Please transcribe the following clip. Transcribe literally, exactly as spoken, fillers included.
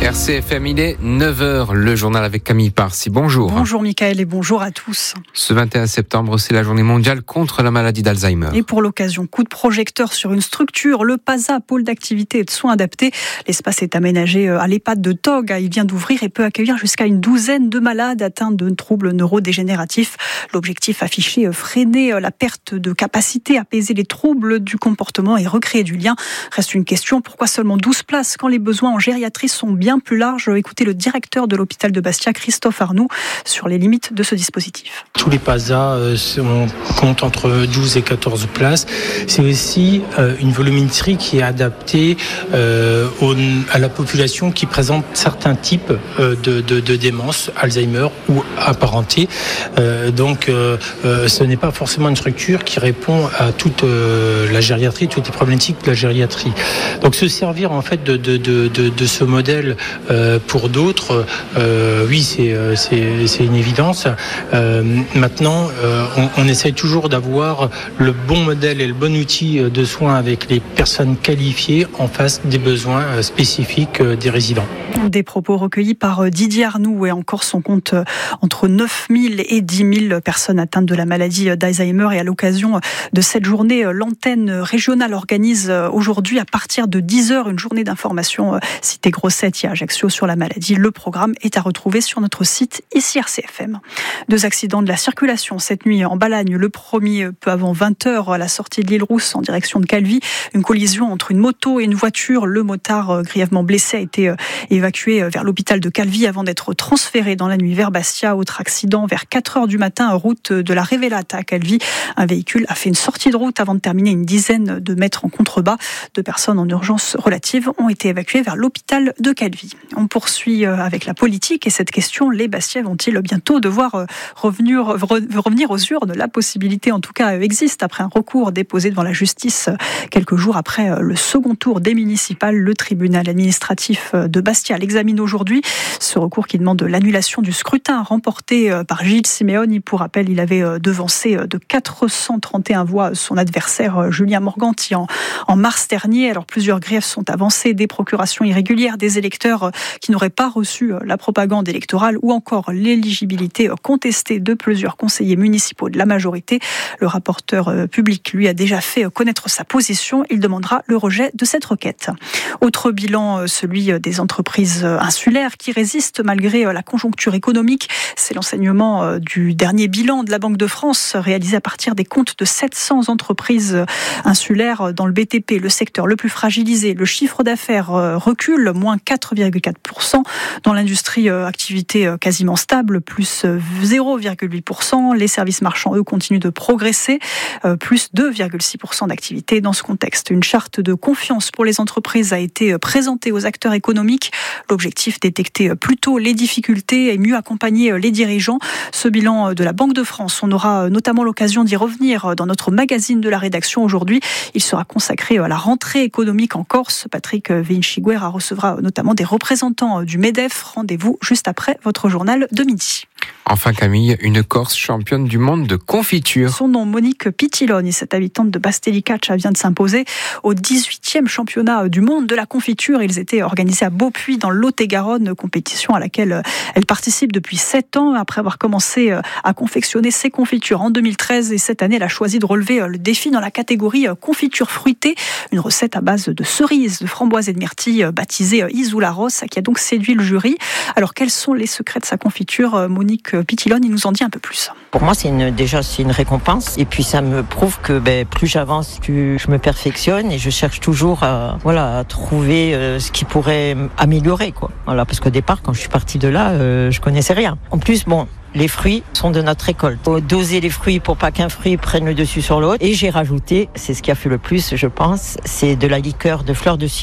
R C F M, il est neuf heures, le journal avec Camille Parsi. Bonjour. Bonjour Mickaël et bonjour à tous. Ce vingt et un septembre, c'est la journée mondiale contre la maladie d'Alzheimer. Et pour l'occasion, coup de projecteur sur une structure, le PASA, pôle d'activité et de soins adaptés. L'espace est aménagé à l'EHPAD de Tog. Il vient d'ouvrir et peut accueillir jusqu'à une douzaine de malades atteints de troubles neurodégénératifs. L'objectif affiché, freiner la perte de capacité, apaiser les troubles du comportement et recréer du lien. Reste une question, pourquoi seulement douze places quand les besoins en gériatrie sont bien plus larges? Écoutez le directeur de l'hôpital de Bastia, Christophe Arnoux, sur les limites de ce dispositif. Tous les PASA, euh, on compte entre douze et quatorze places. C'est aussi euh, une volumétrie qui est adaptée euh, au, à la population qui présente certains types euh, de, de, de démence, Alzheimer ou apparentée. Euh, donc euh, euh, ce n'est pas forcément une structure qui répond à toute euh, la gériatrie, toutes les problématiques de la gériatrie. Donc se servir en fait de, de, de, de, de ce modèle euh, pour d'autres, euh, oui c'est, c'est, c'est une évidence. Euh, maintenant, euh, on, on essaye toujours d'avoir le bon modèle et le bon outil de soins avec les personnes qualifiées en face des besoins spécifiques des résidents. Des propos recueillis par Didier Arnoux et en Corse, on compte entre neuf mille et dix mille personnes atteintes de la maladie d'Alzheimer. Et à l'occasion de cette journée, l'antenne régionale organise aujourd'hui à partir de dix heures une journée d'information cité Grossetti à Ajaccio sur la maladie. Le programme est à retrouver sur notre site ici R C F M. Deux accidents de la circulation cette nuit en Balagne. Le premier peu avant vingt heures à la sortie de l'île Rousse en direction de Calvi. Une collision entre une moto et une voiture. Le motard grièvement blessé a été évacué vers l'hôpital de Calvi avant d'être transféré dans la nuit vers Bastia. Autre accident vers quatre heures du matin, route de la Révélata à Calvi. Un véhicule a fait une sortie de route avant de terminer une dizaine de mètres en contrebas. Deux personnes en urgence relative ont été évacuées vers l'hôpital de Calvi. On poursuit avec la politique et cette question, les Bastiais vont-ils bientôt devoir revenir, revenir aux urnes? La possibilité en tout cas existe après un recours déposé devant la justice quelques jours après le second tour des municipales. Le tribunal administratif de Bastia l'examine aujourd'hui. Ce recours qui demande l'annulation du scrutin remporté par Gilles Simeoni. Pour rappel, il avait devancé de quatre cent trente et un voix son adversaire Julien Morganti en, en mars dernier. Alors plusieurs griefs sont avancés, des procurations irrégulières, des électeurs qui n'auraient pas reçu la propagande électorale ou encore l'éligibilité contestée de plusieurs conseillers municipaux de la majorité. Le rapporteur public, lui, a déjà fait connaître sa position. Il demandera le rejet de cette requête. Autre bilan, celui des entreprises insulaires qui résistent malgré la conjoncture économique. C'est l'enseignement du dernier bilan de la Banque de France réalisé à partir des comptes de sept cents entreprises insulaires dans le B T P, le secteur le plus fragilisé. Le chiffre d'affaires recule, moins quatre virgule quatre pour cent. Dans l'industrie, activité quasiment stable, plus zéro virgule huit pour cent. Les services marchands, eux, continuent de progresser, plus deux virgule six pour cent d'activité. Dans ce contexte, une charte de confiance pour les entreprises a été présentée aux acteurs économiques. L'objectif, détecter plus tôt les difficultés et mieux accompagner les dirigeants. Ce bilan de la Banque de France, on aura notamment l'occasion d'y revenir dans notre magazine de la rédaction aujourd'hui. Il sera consacré à la rentrée économique en Corse. Patrick Vinciguerra recevra notamment des représentants du MEDEF. Rendez-vous juste après votre journal de midi. Enfin Camille, une Corse championne du monde de confiture. Son nom, Monique Pitiloni, cette habitante de Bastelicacia, vient de s'imposer au dix-huitième championnat du monde de la confiture. Ils étaient organisés à Beaupuy dans le Lot-et-Garonne, compétition à laquelle elle participe depuis sept ans après avoir commencé à confectionner ses confitures en deux mille treize. Et cette année, elle a choisi de relever le défi dans la catégorie confiture fruitée, une recette à base de cerises, de framboises et de myrtilles baptisée Isola Rossa qui a donc séduit le jury. Alors quels sont les secrets de sa confiture? Monique Pitiloni nous en dit un peu plus. Pour moi, c'est une, déjà c'est une récompense et puis ça me prouve que ben, plus j'avance, plus je me perfectionne et je cherche toujours à, voilà, à trouver euh, ce qui pourrait améliorer, quoi. Voilà, parce qu'au départ, quand je suis partie de là, euh, je connaissais rien. En plus, bon, les fruits sont de notre récolte. Faut doser les fruits pour pas qu'un fruit prenne le dessus sur l'autre. Et j'ai rajouté, c'est ce qui a fait le plus, je pense, c'est de la liqueur de fleurs de citron.